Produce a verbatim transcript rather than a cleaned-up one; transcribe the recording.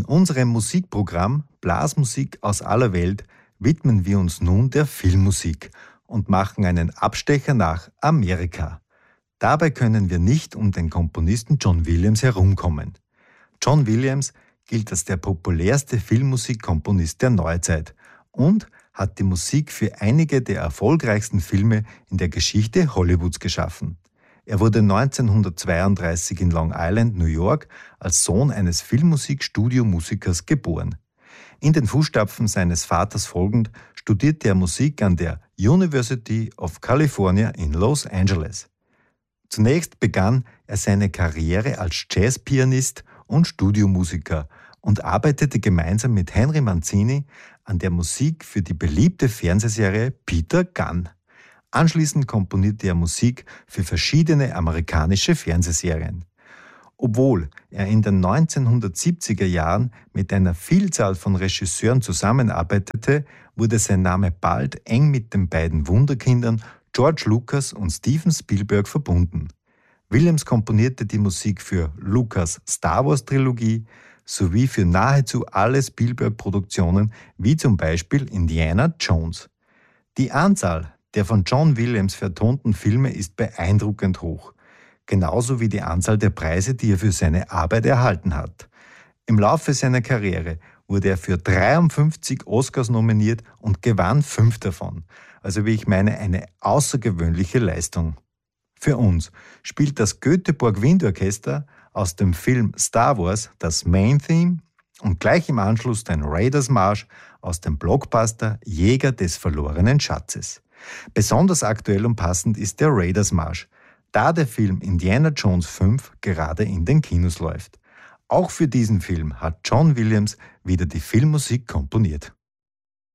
In unserem Musikprogramm Blasmusik aus aller Welt widmen wir uns nun der Filmmusik und machen einen Abstecher nach Amerika. Dabei können wir nicht um den Komponisten John Williams herumkommen. John Williams gilt als der populärste Filmmusikkomponist der Neuzeit und hat die Musik für einige der erfolgreichsten Filme in der Geschichte Hollywoods geschaffen. Er wurde neunzehnhundertzweiunddreißig in Long Island, New York, als Sohn eines Filmmusikstudiomusikers geboren. In den Fußstapfen seines Vaters folgend studierte er Musik an der University of California in Los Angeles. Zunächst begann er seine Karriere als Jazzpianist und Studiomusiker und arbeitete gemeinsam mit Henry Mancini an der Musik für die beliebte Fernsehserie Peter Gunn. Anschließend komponierte er Musik für verschiedene amerikanische Fernsehserien. Obwohl er in den neunzehnhundertsiebziger Jahren mit einer Vielzahl von Regisseuren zusammenarbeitete, wurde sein Name bald eng mit den beiden Wunderkindern George Lucas und Steven Spielberg verbunden. Williams komponierte die Musik für Lucas' Star Wars Trilogie sowie für nahezu alle Spielberg-Produktionen, wie zum Beispiel Indiana Jones. Die Anzahl der von John Williams vertonten Filme ist beeindruckend hoch, genauso wie die Anzahl der Preise, die er für seine Arbeit erhalten hat. Im Laufe seiner Karriere wurde er für dreiundfünfzig Oscars nominiert und gewann fünf davon. Also wie ich meine, eine außergewöhnliche Leistung. Für uns spielt das Göteborg Windorchester aus dem Film Star Wars das Main Theme und gleich im Anschluss den Raiders Marsch aus dem Blockbuster Jäger des verlorenen Schatzes. Besonders aktuell und passend ist der Raiders Marsch, da der Film Indiana Jones fünf gerade in den Kinos läuft. Auch für diesen Film hat John Williams wieder die Filmmusik komponiert.